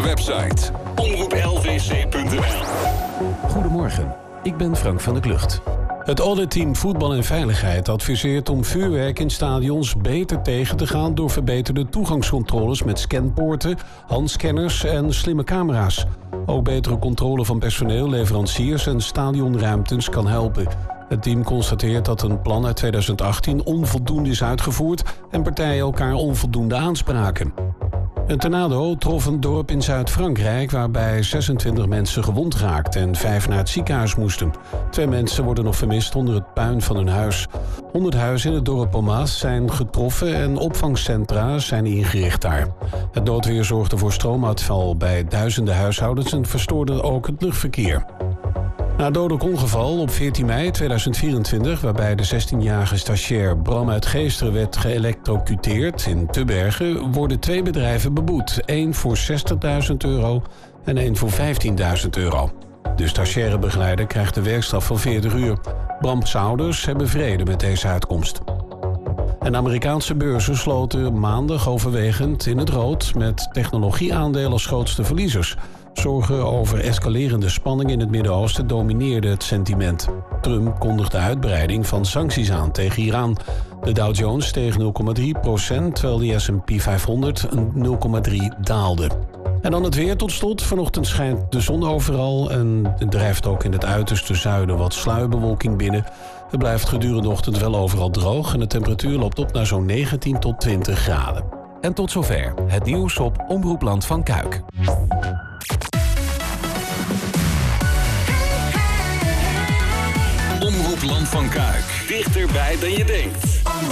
website omroeplvc.nl. Goedemorgen, ik ben Frank van der Klucht. Het auditteam Voetbal en Veiligheid adviseert om vuurwerk in stadions beter tegen te gaan door verbeterde toegangscontroles met scanpoorten, handscanners en slimme camera's. Ook betere controle van personeel, leveranciers en stadionruimtes kan helpen. Het team constateert dat een plan uit 2018 onvoldoende is uitgevoerd en partijen elkaar onvoldoende aanspraken. Een tornado trof een dorp in Zuid-Frankrijk waarbij 26 mensen gewond raakten en 5 naar het ziekenhuis moesten. 2 mensen worden nog vermist onder het puin van hun huis. 100 huizen in het dorp Pomas zijn getroffen en opvangcentra zijn ingericht daar. Het noodweer zorgde voor stroomuitval bij duizenden huishoudens en verstoorde ook het luchtverkeer. Na een dodelijk ongeval op 14 mei 2024... waarbij de 16-jarige stagiair Bram uit Geesteren werd geëlektrocuteerd in Tubbergen, worden 2 bedrijven beboet. 1 voor €60.000 en 1 voor €15.000. De stagiaire begeleider krijgt een werkstraf van 40 uur. Brams ouders hebben vrede met deze uitkomst. En Amerikaanse beurzen sloten maandag overwegend in het rood met technologieaandelen als grootste verliezers. Zorgen over escalerende spanning in het Midden-Oosten domineerde het sentiment. Trump kondigde uitbreiding van sancties aan tegen Iran. De Dow Jones steeg 0,3%, terwijl de S&P 500 een 0,3 daalde. En dan het weer tot slot. Vanochtend schijnt de zon overal en drijft ook in het uiterste zuiden wat sluierbewolking binnen. Het blijft gedurende de ochtend wel overal droog en de temperatuur loopt op naar zo'n 19 tot 20 graden. En tot zover het nieuws op Omroep Land van Kuik. Omroep Land van Kuik. Dichterbij dan je denkt.